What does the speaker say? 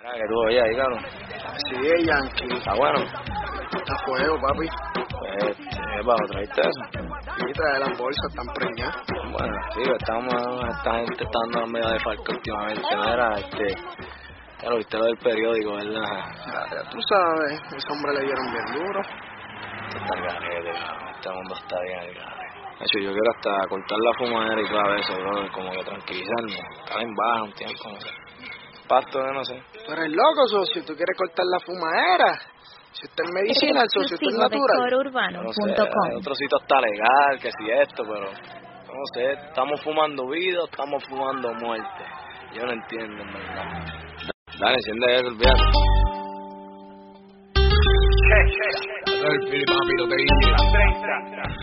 Mira, que tú oyes ahí, cabrón. Sí, Yankee. Está bueno. Está fuego, papi. Pues, bajo, ¿traíste eso? Y trae las bolsas, están preñadas. Bueno, sí, esta gente está dando medio de falco últimamente. Mira, ya lo viste lo del periódico, ¿verdad? Ya tú sabes, ese hombre le dieron bien duro. Está el garete, cabrón. Este mundo está bien al garete. De hecho, yo quiero hasta cortar la fumadera y todo eso, bro, como que tranquilizarme. Estar en baja un tiempo, no sé. Pasto, yo no sé. Tú eres loco, socio, tú quieres cortar la fumadera. Si usted es medicina, el socio, usted es natural. No sé, el otro sitio está legal, que si esto, pero no sé, estamos fumando vida o estamos fumando muerte. Yo no entiendo, en verdad. Dale, enciende eso, olvídate. El Filipe Papi, no te